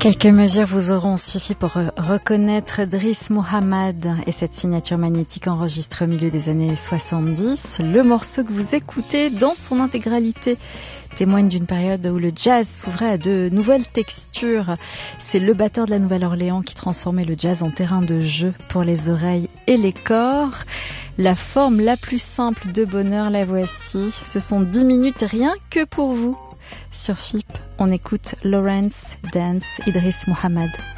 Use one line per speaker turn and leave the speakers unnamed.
Quelques mesures vous auront suffi pour reconnaître Driss Mohamed et cette signature magnétique enregistrée au milieu des années 70. Le morceau que vous écoutez dans son intégralité témoigne d'une période où le jazz s'ouvrait à de nouvelles textures. C'est le batteur de la Nouvelle-Orléans qui transformait le jazz en terrain de jeu pour les oreilles et les corps. La forme la plus simple de bonheur, la voici. Ce sont 10 minutes rien que pour vous. Sur FIP, on écoute Lawrence Dance, Driss Mohamed.